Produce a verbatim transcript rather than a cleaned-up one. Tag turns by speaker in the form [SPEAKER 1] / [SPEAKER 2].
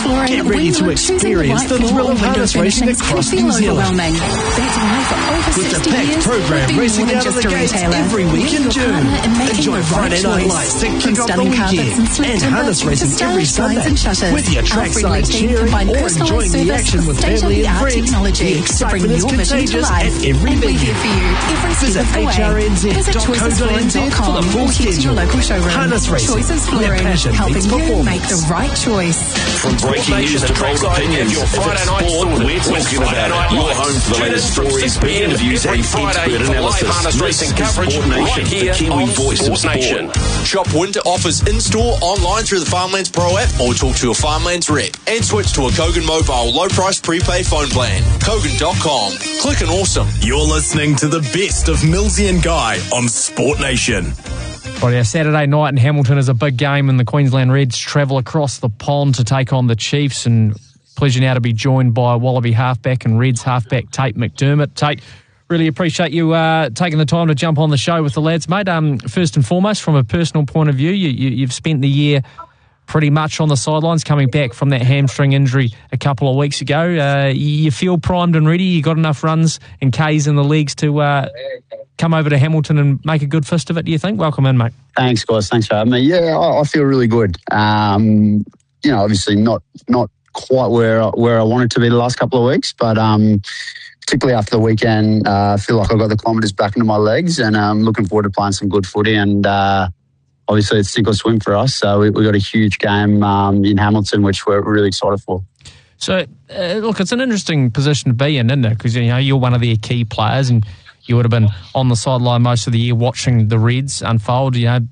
[SPEAKER 1] Flooring,
[SPEAKER 2] Get ready to experience the thrill of harness racing across New Zealand.
[SPEAKER 1] That's why for over
[SPEAKER 2] With the
[SPEAKER 1] sixty
[SPEAKER 2] packed
[SPEAKER 1] years,
[SPEAKER 2] program
[SPEAKER 1] we've been
[SPEAKER 2] racing
[SPEAKER 1] more than
[SPEAKER 2] out of
[SPEAKER 1] just
[SPEAKER 2] the
[SPEAKER 1] a
[SPEAKER 2] gates
[SPEAKER 1] retailer.
[SPEAKER 2] every
[SPEAKER 1] We're
[SPEAKER 2] week in
[SPEAKER 1] your
[SPEAKER 2] June.
[SPEAKER 1] partner in making
[SPEAKER 2] Enjoy
[SPEAKER 1] the right
[SPEAKER 2] Friday night
[SPEAKER 1] choice.
[SPEAKER 2] lights to
[SPEAKER 1] From
[SPEAKER 2] kick off the
[SPEAKER 1] stunning carpets
[SPEAKER 2] weekend
[SPEAKER 1] and slick
[SPEAKER 2] and
[SPEAKER 1] timber
[SPEAKER 2] harness
[SPEAKER 1] to
[SPEAKER 2] racing
[SPEAKER 1] stylish
[SPEAKER 2] every
[SPEAKER 1] signs
[SPEAKER 2] Sunday.
[SPEAKER 1] and shutters.
[SPEAKER 2] With your
[SPEAKER 1] Our
[SPEAKER 2] trackside
[SPEAKER 1] friendly team
[SPEAKER 2] cheering
[SPEAKER 1] combine
[SPEAKER 2] or
[SPEAKER 1] personalised
[SPEAKER 2] enjoying the
[SPEAKER 1] service
[SPEAKER 2] action with
[SPEAKER 1] with
[SPEAKER 2] family and
[SPEAKER 1] state-of-the-art
[SPEAKER 2] friends.
[SPEAKER 1] technology
[SPEAKER 2] The
[SPEAKER 1] to bring
[SPEAKER 2] excitement is
[SPEAKER 1] your vision to
[SPEAKER 2] contagious
[SPEAKER 1] life.
[SPEAKER 2] at every
[SPEAKER 1] And we're
[SPEAKER 2] venue.
[SPEAKER 1] here for you every step
[SPEAKER 2] Visit
[SPEAKER 1] of the way.
[SPEAKER 2] H R N Z
[SPEAKER 1] Visit
[SPEAKER 2] dot co
[SPEAKER 1] choices
[SPEAKER 2] dot
[SPEAKER 1] flooring
[SPEAKER 2] n z
[SPEAKER 1] dot com
[SPEAKER 2] for the full
[SPEAKER 1] or head to your
[SPEAKER 2] schedule.
[SPEAKER 1] local showroom.
[SPEAKER 2] Harness racing,
[SPEAKER 1] Choices
[SPEAKER 2] where
[SPEAKER 1] Flooring,
[SPEAKER 2] passion
[SPEAKER 1] helping
[SPEAKER 2] meets
[SPEAKER 1] you
[SPEAKER 2] performance.
[SPEAKER 1] make the right choice.
[SPEAKER 3] From breaking news to bold opinions,
[SPEAKER 4] your
[SPEAKER 3] if
[SPEAKER 4] Friday
[SPEAKER 3] it's
[SPEAKER 4] night
[SPEAKER 3] sport,
[SPEAKER 4] sorted.
[SPEAKER 3] we're talking
[SPEAKER 4] With Friday
[SPEAKER 3] about
[SPEAKER 4] Night
[SPEAKER 3] it. You're
[SPEAKER 4] Lights.
[SPEAKER 3] home for the
[SPEAKER 4] Tune
[SPEAKER 3] latest
[SPEAKER 4] in from
[SPEAKER 3] stories,
[SPEAKER 4] six
[SPEAKER 3] big
[SPEAKER 4] p m
[SPEAKER 3] interviews,
[SPEAKER 4] every
[SPEAKER 3] and
[SPEAKER 4] Friday
[SPEAKER 3] expert
[SPEAKER 4] for live
[SPEAKER 3] analysis.
[SPEAKER 4] harness
[SPEAKER 3] This
[SPEAKER 4] racing
[SPEAKER 3] is
[SPEAKER 4] coverage
[SPEAKER 3] Sport Nation,
[SPEAKER 4] right here
[SPEAKER 3] the Kiwi
[SPEAKER 4] on
[SPEAKER 3] voice of
[SPEAKER 4] Sport
[SPEAKER 3] sport.
[SPEAKER 4] Nation.
[SPEAKER 5] Shop winter offers in-store, online through the Farmlands Pro app or talk to your Farmlands rep. And switch to a Kogan Mobile low-price prepaid phone plan. Kogan dot com. Click and awesome.
[SPEAKER 6] You're listening to the best of Millsy and Guy on Sport Nation.
[SPEAKER 7] Right, our Saturday night in Hamilton is a big game, and the Queensland Reds travel across the pond to take on the Chiefs. And pleasure now to be joined by Wallaby halfback and Reds halfback Tate McDermott. Tate, really appreciate you uh, taking the time to jump on the show with the lads, mate. Um, first and foremost, from a personal point of view, you, you, you've spent the year pretty much on the sidelines, coming back from that hamstring injury a couple of weeks ago. Uh, you feel primed and ready? You got enough runs and Ks in the legs to uh, come over to Hamilton and make a good fist of it, do you think? Welcome in, mate.
[SPEAKER 8] Thanks, guys. Thanks for having me. Yeah, I, I feel really good. Um, you know, obviously not not quite where where I wanted to be the last couple of weeks, but um, particularly after the weekend, uh, I feel like I got the kilometres back into my legs, and I'm um, looking forward to playing some good footy. And uh, obviously, it's sink or swim for us. So we, we got a huge game um, in Hamilton, which we're really excited for.
[SPEAKER 7] So, uh, look, it's an interesting position to be in, isn't it? Because you know you're one of their key players, and you would have been on the sideline most of the year watching the Reds unfold. You know,